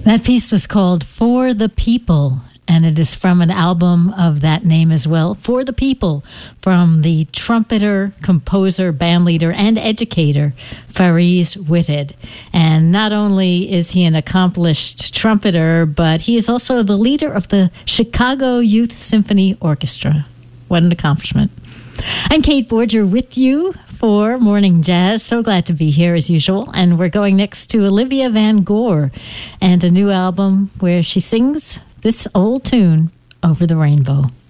That piece was called For the People, and it is from an album of that name as well, For the People, from the trumpeter, composer, bandleader, and educator, Fareez Whitted. And not only is he an accomplished trumpeter, but he is also the leader of the Chicago Youth Symphony Orchestra. What an accomplishment. I'm Kate Borger with you for Morning Jazz. So glad to be here as usual. And we're going next to Olivia Van Gore and a new album where she sings this old tune, Over the Rainbow.